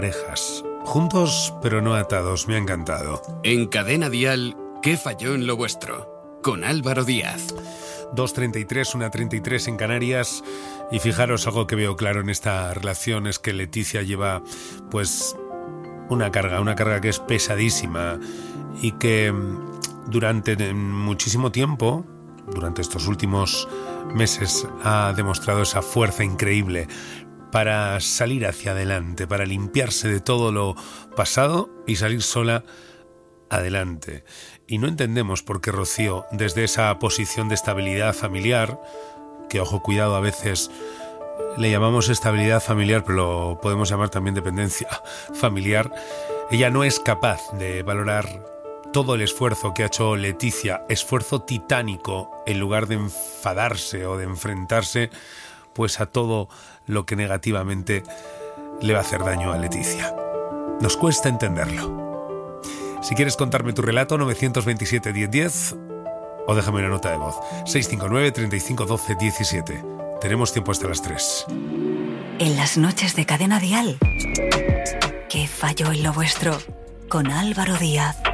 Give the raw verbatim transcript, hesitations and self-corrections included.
parejas. Juntos pero no atados, me ha encantado. En Cadena Dial, ¿qué falló en lo vuestro? Con Álvaro Díaz. dos treinta y tres, una treinta y tres en Canarias. Y fijaros, algo que veo claro en esta relación es que Leticia lleva pues una carga, una carga que es pesadísima y que durante muchísimo tiempo, durante estos últimos meses, ha demostrado esa fuerza increíble para salir hacia adelante, para limpiarse de todo lo pasado y salir sola adelante. Y no entendemos por qué Rocío, desde esa posición de estabilidad familiar, que ojo, cuidado, a veces le llamamos estabilidad familiar, pero lo podemos llamar también dependencia familiar, ella no es capaz de valorar todo el esfuerzo que ha hecho Leticia, esfuerzo titánico, en lugar de enfadarse o de enfrentarse pues a todo lo que negativamente le va a hacer daño a Leticia. Nos cuesta entenderlo. Si quieres contarme tu relato, nueve dos siete, diez diez o déjame una nota de voz, seis cinco nueve, treinta y cinco, doce, diecisiete. Tenemos tiempo hasta las tres. En las noches de Cadena Dial, ¿qué falló en lo vuestro? Con Álvaro Díaz.